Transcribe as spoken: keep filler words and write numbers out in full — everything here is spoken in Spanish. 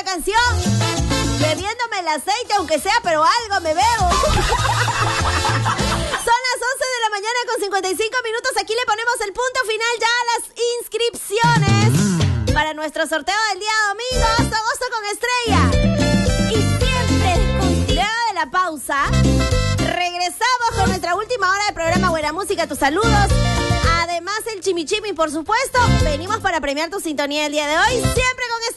esta canción. Bebiéndome el aceite, aunque sea, pero algo me bebo. Son las once de la mañana con cincuenta y cinco minutos. Aquí le ponemos el punto final ya a las inscripciones para nuestro sorteo del día domingo. Agosto con estrella. Y siempre, con luego de la pausa, regresamos con nuestra última hora de programa Buena Música, tus saludos. Además, el chimichimi, por supuesto. Venimos para premiar tu sintonía el día de hoy. Siempre con